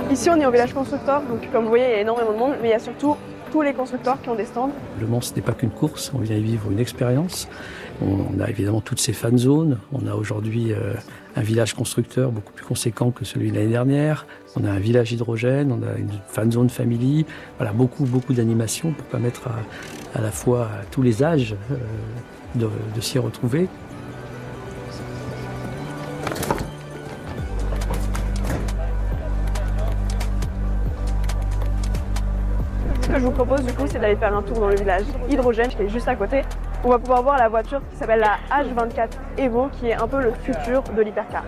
Ici, on est au village constructeur, donc comme vous voyez, il y a énormément de monde, mais il y a surtout tous les constructeurs qui ont des stands. Le Mans, ce n'est pas qu'une course, on vient y vivre une expérience. On a évidemment toutes ces fan zones. On a aujourd'hui un village constructeur beaucoup plus conséquent que celui de l'année dernière. On a un village hydrogène, on a une fan zone family. Voilà, beaucoup d'animations pour permettre à la fois à tous les âges de s'y retrouver. Ce que je vous propose du coup, c'est d'aller faire un tour dans le village hydrogène qui est juste à côté. On va pouvoir voir la voiture qui s'appelle la H24 Evo, qui est un peu le futur de l'hypercar.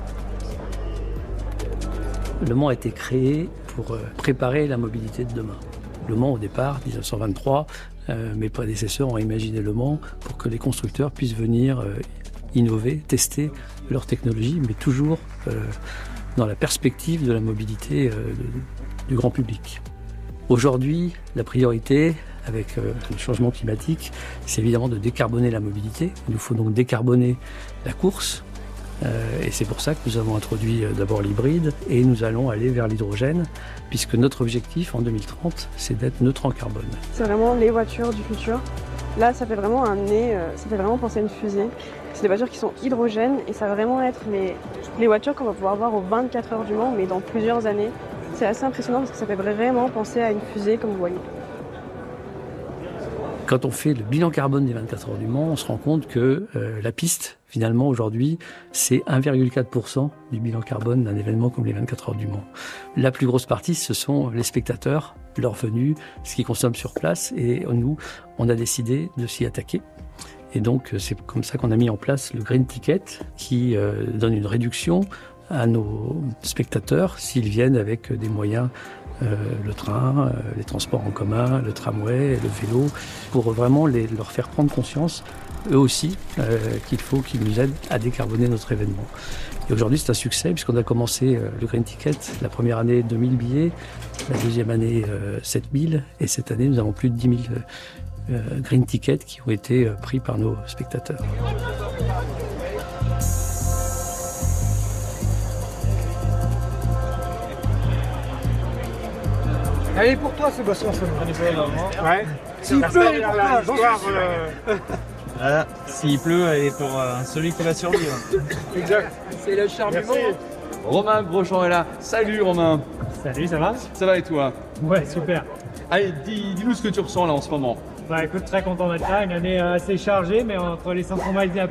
Le Mans a été créé pour préparer la mobilité de demain. Le Mans, au départ, 1923, mes prédécesseurs ont imaginé le Mans pour que les constructeurs puissent venir innover, tester leur technologie, mais toujours dans la perspective de la mobilité du grand public. Aujourd'hui, la priorité, avec le changement climatique, c'est évidemment de décarboner la mobilité. Il nous faut donc décarboner la course. Et c'est pour ça que nous avons introduit d'abord l'hybride et nous allons aller vers l'hydrogène, puisque notre objectif en 2030, c'est d'être neutre en carbone. C'est vraiment les voitures du futur. Là, ça fait vraiment un nez, ça fait vraiment penser à une fusée. C'est des voitures qui sont hydrogènes et ça va vraiment être les voitures qu'on va pouvoir voir aux 24 heures du Mans, mais dans plusieurs années. C'est assez impressionnant parce que ça fait vraiment penser à une fusée, comme vous voyez. Quand on fait le bilan carbone des 24 heures du Mans, on se rend compte que la piste, finalement, aujourd'hui, c'est 1,4% du bilan carbone d'un événement comme les 24 heures du Mans. La plus grosse partie, ce sont les spectateurs, leur venue, ce qu'ils consomment sur place. Et nous, on a décidé de s'y attaquer. Et donc, c'est comme ça qu'on a mis en place le Green Ticket, qui donne une réduction à nos spectateurs s'ils viennent avec des moyens, le train, les transports en commun, le tramway, le vélo, pour vraiment leur faire prendre conscience, eux aussi, qu'il faut qu'ils nous aident à décarboner notre événement. Et aujourd'hui, c'est un succès puisqu'on a commencé le Green Ticket, la première année 2000 billets, la deuxième année 7000, et cette année, nous avons plus de 10 000 Green Tickets qui ont été pris par nos spectateurs. Allez, pour toi, Sébastien, ça me ouais. S'il pleut, elle est pour toi. Voilà, s'il pleut, elle est pour celui qui va survivre. Exact. C'est le charme du moment. Romain Groschon est là. Salut Romain. Salut, ça va? Ça va et toi? Ouais, super. Allez, dis-nous ce que tu ressens là en ce moment. Bah écoute, très content d'être là, une année assez chargée, mais entre les 500 miles et un